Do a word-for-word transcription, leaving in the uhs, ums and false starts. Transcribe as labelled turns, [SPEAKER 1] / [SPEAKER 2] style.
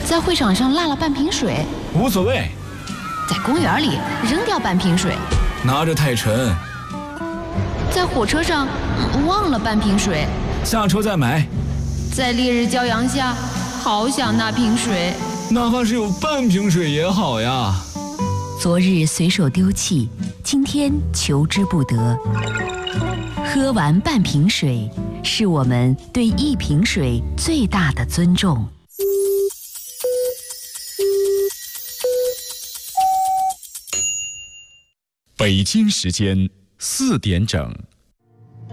[SPEAKER 1] 在会场上落了半瓶水，
[SPEAKER 2] 无所谓。
[SPEAKER 1] 在公园里扔掉半瓶水，
[SPEAKER 2] 拿着太沉。
[SPEAKER 1] 在火车上忘了半瓶水，
[SPEAKER 2] 下车再买。
[SPEAKER 1] 在烈日骄阳下，好想那瓶水，
[SPEAKER 2] 哪怕是有半瓶水也好呀。
[SPEAKER 3] 昨日随手丢弃，今天求之不得。喝完半瓶水，是我们对一瓶水最大的尊重。
[SPEAKER 4] 北京时间四点整。